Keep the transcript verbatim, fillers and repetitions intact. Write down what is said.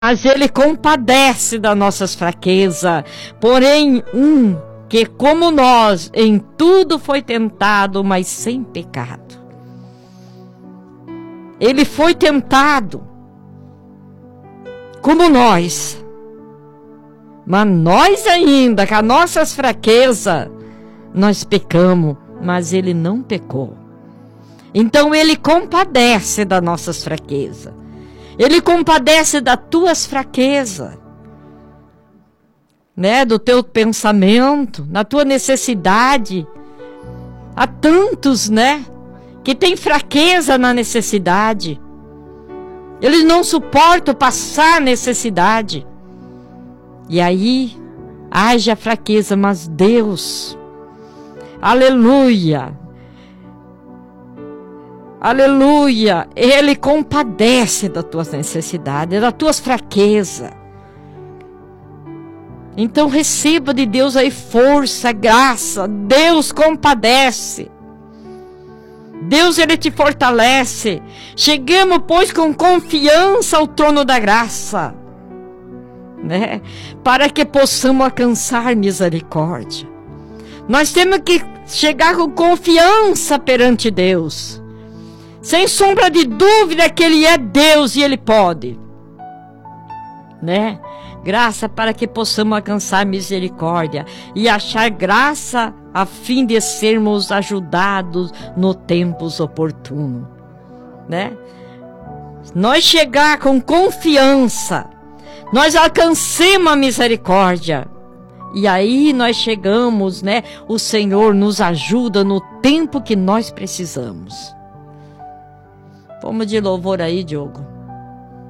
Mas ele compadece das nossas fraquezas. Porém, um que como nós, em tudo foi tentado, mas sem pecado. Ele foi tentado como nós. Mas nós ainda, com as nossas fraquezas, nós pecamos, mas ele não pecou. Então ele compadece das nossas fraquezas. Ele compadece das tuas fraquezas, né? Do teu pensamento, na tua necessidade. Há tantos, né? Que tem fraqueza na necessidade. Eles não suportam passar necessidade. E aí, haja fraqueza, mas Deus, aleluia, aleluia, Ele compadece das tuas necessidades, das tuas fraquezas. Então receba de Deus aí força, graça. Deus compadece. Deus, Ele te fortalece. Chegamos, pois, com confiança ao trono da graça, né? Para que possamos alcançar misericórdia. Nós temos que chegar com confiança perante Deus, sem sombra de dúvida que Ele é Deus e Ele pode, né? Graça para que possamos alcançar misericórdia e achar graça a fim de sermos ajudados no tempos oportunos, né? Nós chegar com confiança, nós alcancemos a misericórdia. E aí nós chegamos, né? O Senhor nos ajuda no tempo que nós precisamos. Vamos de louvor aí, Diogo.